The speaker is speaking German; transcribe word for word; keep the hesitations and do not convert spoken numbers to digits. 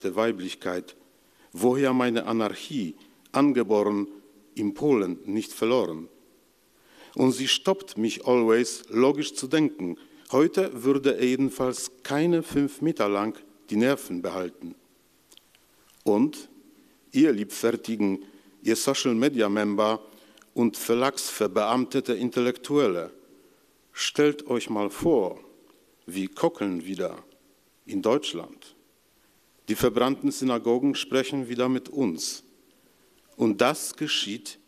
der Weiblichkeit, woher meine Anarchie, angeboren in Polen, nicht verloren. Und sie stoppt mich always, logisch zu denken. Heute würde er jedenfalls keine fünf Meter lang die Nerven behalten. Und ihr Liebfertigen, ihr Social-Media-Member und verlagsverbeamtete Intellektuelle, stellt euch mal vor, wie Kokeln wieder in Deutschland. Die verbrannten Synagogen sprechen wieder mit uns. Und das geschieht